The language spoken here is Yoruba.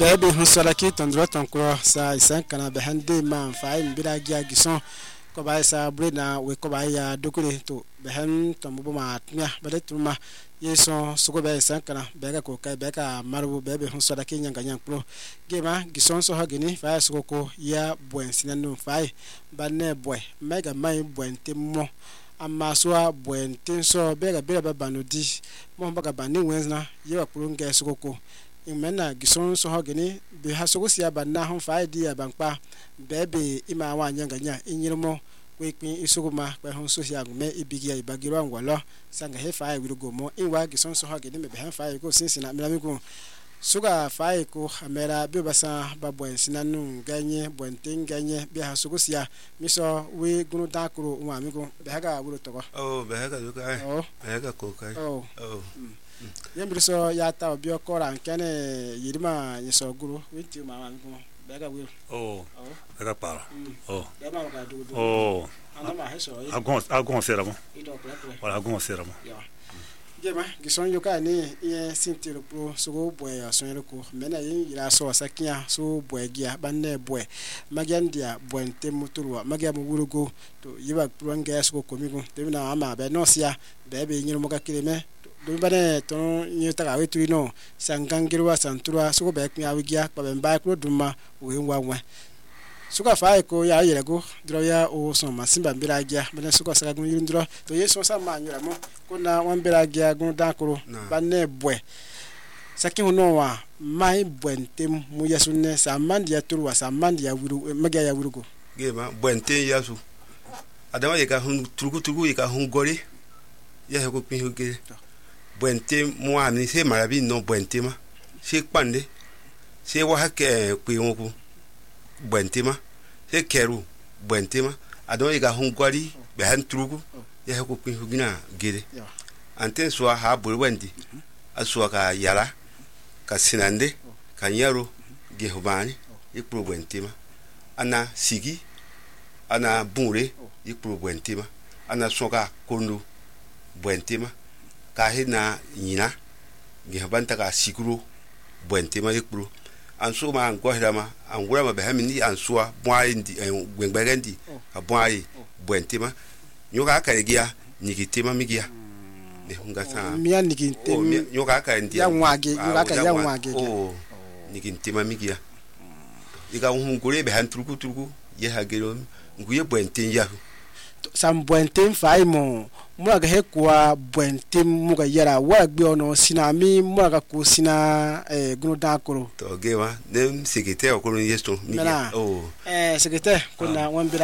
bebe hunsola ki tondro tonkro sa isan kana be hande man fa mbira gia gison ko ba sa brena we ko ba ya dokure to be han to mo ma tnya bele tuma yeso suko be isan kana be ka ko kai be ka maru bebe hunsola ki nyanga nyang pro gema gison so hagini fa suko ko ya buen sinanu fa ba ne boy mega mai buen temo amma soa buen tenso be ga be banodi mo ba ga bani wenzna ye wa pro nge suko ko imena gison so hagini be hasugo sia banna hon fa dia bankpa bebe ima wa nyanga nya inyirmo kwekpin isuguma kwa hon so sia gume ibigia ibagiro ngwalo sanga he fa wirugo mo inwa gison so hagini me be han fa ko sinsina milamigo suga fa ko amera be basa babwen sinanu ganye bwenten ganye be hasugo sia miso we gunu dakuro wa amigo be haga wuro toko be haga do kai be haga ko kai yembriso ya ta obio kora nkene yirima yeso guru winti ma amigo be haga wuro era para be ma ga do ana ma heso algum será bom para algum será bom gema gison yoka ni ye sintiro pro so boy asonye ko mena yin ira so sakia so boy gia banne boy magandia boente motorwa magia mo wurugo to yiba pro nga so ko migo te na ama be no sia be be nyiro mo ka kireme do bane to nyita ka wetu no sangangirwa santura so be kya wigia pa be mba ko duma we nwa suka fa ko ya yelego droya o so masimba mbiragia bane suka saka gun yirindro to yeso sa manyura mo kuna wambiragia gun dakoro bane bwe saki hono wa mai bwente mu yasunne sa mandi ya turwa sa mandi ya wuru maga ya wurugo gema bwente yasu adama yeka hun turugu yeka hun gori ya ko pin huge bwente mu ami se marabi no bwente ma se pande se wa hake pe wonku bwentema se keru bwentema adon iga hungwari be han trugu ya ko pin hugina gede anten so ha bulwendi aswa ka yala ka sinande ka nyaro ge hubani ikpro bwentema ana sigi ana bunre ikpro bwentema ana soka kondo bwentema ka hina nyina ge habanta ka sikuro bwentema ikpro anso ma ngwahirama angurama be hamini ansua bwaindi gwengberendi abwai bwentema nyoka akaregia nikitema migia ne hungasa mia nikitema nyoka akarendi ya nwage nikitema migia iga hungure be hantruku ye hagero nguye bwenten ya sam bwenten faimo mwaga hekwa bwenten muga yara wagbe ono sinami mwaga ko sina gunu dakoro to gema dem sekete okoro yesto mi sekete kuna wambira